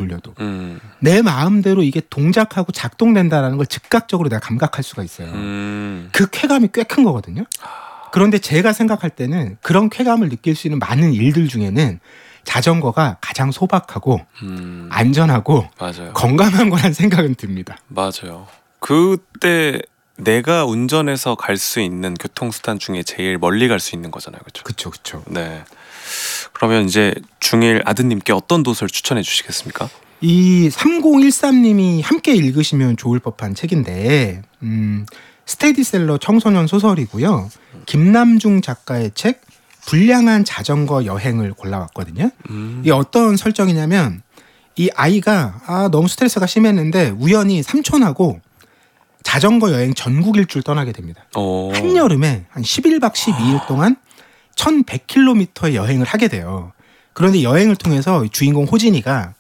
돌려도 내 마음대로 이게 동작하고 작동된다라는 걸 즉각적으로 내가 감각할 수가 있어요. 그 쾌감이 꽤 큰 거거든요. 그런데 제가 생각할 때는 그런 쾌감을 느낄 수 있는 많은 일들 중에는 자전거가 가장 소박하고 안전하고 맞아요. 건강한 거란 생각은 듭니다. 맞아요. 그때 내가 운전해서 갈 수 있는 교통수단 중에 제일 멀리 갈 수 있는 거잖아요. 그렇죠? 그렇죠. 그렇죠. 네. 그러면 이제 중1 아드님께 어떤 도서를 추천해 주시겠습니까? 이 3013님이 함께 읽으시면 좋을 법한 책인데 스테디셀러 청소년 소설이고요. 김남중 작가의 책 불량한 자전거 여행을 골라왔거든요. 이게 어떤 설정이냐면 이 아이가 너무 스트레스가 심했는데 우연히 삼촌하고 자전거 여행 전국 일주를 떠나게 됩니다. 한여름에 한 11박 12일 동안 1100km의 여행을 하게 돼요. 그런데 여행을 통해서 주인공 호진이가